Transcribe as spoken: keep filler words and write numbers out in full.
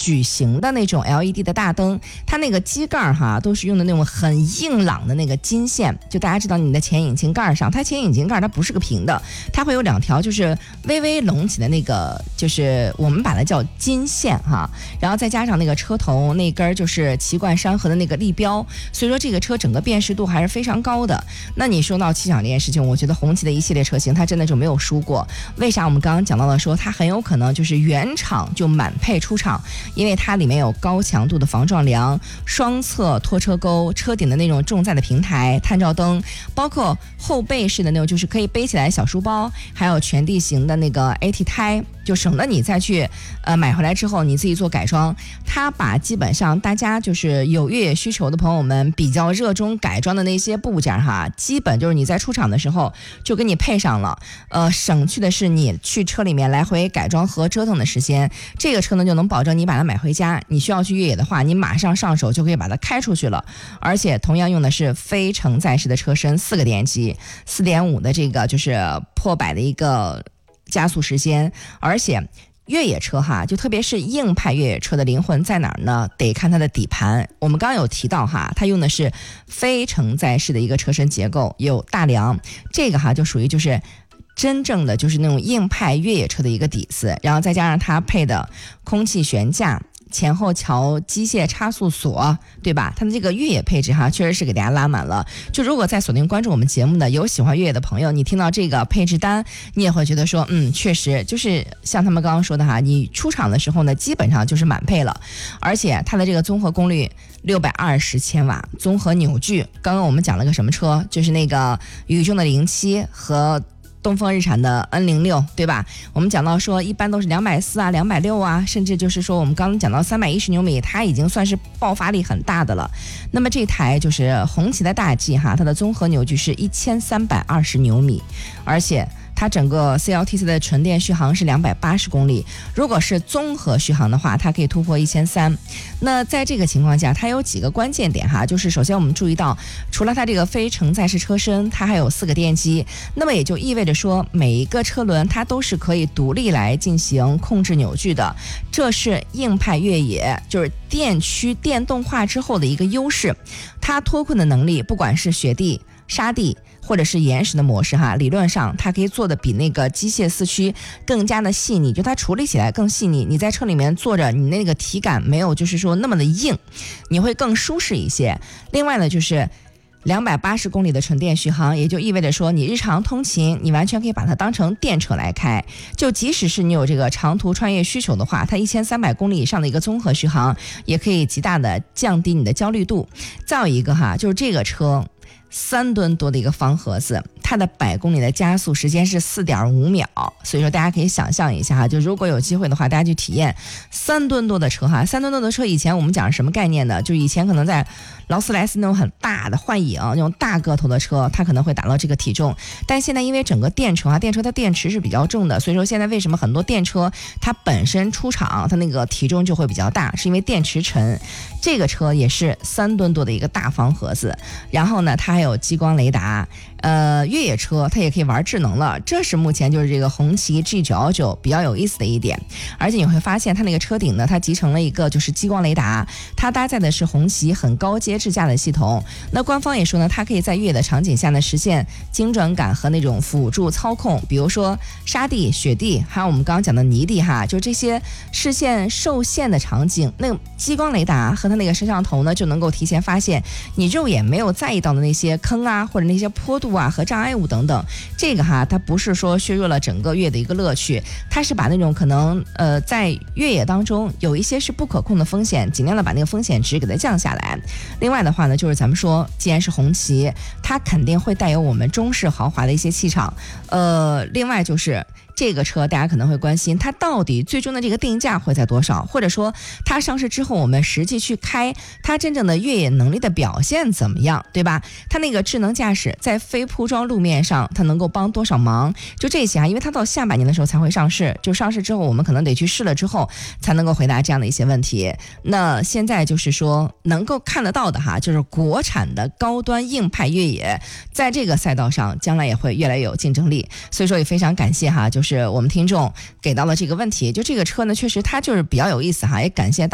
矩形的那种 L E D 的大灯，它那个机盖哈都是用的那种很硬朗的那个金线，就大家知道你的前引擎盖上，它前引擎盖它不是个平的，它会有两条就是微微隆起的那个，就是我们把它叫金线哈，然后再加上那个车头那根就是奇冠山河的那个立标，所以说这个车整个辨识度还是非常高的。那你说到气场这件事情，我觉得红旗的一系列车型它真的就没有输过。为啥？我们刚刚讲到了说它很有可能就是原厂就满配出厂，因为它里面有高强度的防撞梁、双侧拖车钩、车顶的那种重载的平台、探照灯，包括后背式的那种就是可以背起来小书包，还有全地形的那个 A T 胎，就省得你再去呃买回来之后你自己做改装。它把基本上大家就是有越野需求的朋友们比较热衷改装的那些部件哈，基本就是你在出厂的时候就给你配上了，呃，省去的是你去车里面来回改装和折腾的时间。这个车呢就能保证你把它买回家，你需要去越野的话，你马上上手就可以把它开出去了。而且同样用的是非承载式的车身，四个电机， 四点五 的这个就是破百的一个加速时间。而且越野车哈，就特别是硬派越野车的灵魂在哪儿呢？得看它的底盘。我们刚刚有提到哈，它用的是非承载式的一个车身结构，有大梁，这个哈就属于就是真正的就是那种硬派越野车的一个底子，然后再加上它配的空气悬架、前后桥机械差速锁，对吧？它的这个越野配置哈，确实是给大家拉满了。就如果在锁定关注我们节目的有喜欢越野的朋友，你听到这个配置单，你也会觉得说，嗯，确实就是像他们刚刚说的哈，你出厂的时候呢，基本上就是满配了。而且它的这个综合功率六百二十千瓦，综合扭矩，刚刚我们讲了个什么车，就是那个宇众的零七和东风日产的 N 零六， 对吧？我们讲到说一般都是两百四啊、两百六啊，甚至就是说我们刚刚讲到三百一十牛米，它已经算是爆发力很大的了。那么这台就是红旗的大 G 哈，它的综合扭矩是一千三百二十牛米，而且它整个 C L T C 的纯电续航是两百八十公里，如果是综合续航的话，它可以突破一千三。那在这个情况下，它有几个关键点哈，就是首先我们注意到，除了它这个非承载式车身，它还有四个电机，那么也就意味着说，每一个车轮它都是可以独立来进行控制扭矩的，这是硬派越野就是电驱电动化之后的一个优势。它脱困的能力，不管是雪地、沙地或者是岩石的模式哈，理论上它可以做的比那个机械四驱更加的细腻，就它处理起来更细腻。你在车里面坐着，你那个体感没有就是说那么的硬，你会更舒适一些。另外呢，就是两百八十公里的纯电续航，也就意味着说你日常通勤你完全可以把它当成电车来开，就即使是你有这个长途穿越需求的话，它一千三百公里以上的一个综合续航也可以极大的降低你的焦虑度。再有一个哈，就是这个车三吨多的一个方盒子，它的百公里的加速时间是 四点五秒，所以说大家可以想象一下哈，就如果有机会的话，大家去体验三吨多的车哈。三吨多的车以前我们讲什么概念呢？就以前可能在劳斯莱斯那种很大的幻影那种大个头的车，它可能会达到这个体重，但现在因为整个电车啊，电车它电池是比较重的，所以说现在为什么很多电车它本身出厂它那个体重就会比较大，是因为电池沉。这个车也是三吨多的一个大方盒子，然后呢它还有激光雷达，呃，越野车它也可以玩智能了，这是目前就是这个红旗 G 九一九 比较有意思的一点。而且你会发现它那个车顶呢，它集成了一个就是激光雷达，它搭载的是红旗很高阶智驾的系统。那官方也说呢，它可以在越野的场景下呢实现精准感和那种辅助操控，比如说沙地、雪地，还有我们刚刚讲的泥地哈，就这些视线受限的场景，那个激光雷达和它那个摄像头呢，就能够提前发现你肉眼没有在意到的那些坑啊，或者那些坡度啊和障碍物等等。这个哈，它不是说削弱了整个越野的一个乐趣，它是把那种可能呃在越野当中有一些是不可控的风险，尽量的把那个风险值给它降下来。另外的话呢，就是咱们说，既然是红旗，它肯定会带有我们中式豪华的一些气场。呃，另外就是这个车大家可能会关心，它到底最终的这个定价会在多少，或者说它上市之后我们实际去开它真正的越野能力的表现怎么样，对吧？它那个智能驾驶在非铺装路面上它能够帮多少忙，就这些啊，因为它到下半年的时候才会上市，就上市之后我们可能得去试了之后才能够回答这样的一些问题。那现在就是说能够看得到的哈，就是国产的高端硬派越野在这个赛道上将来也会越来越有竞争力。所以说也非常感谢哈，就是我们听众给到了这个问题，就这个车呢确实它就是比较有意思哈，也感谢大家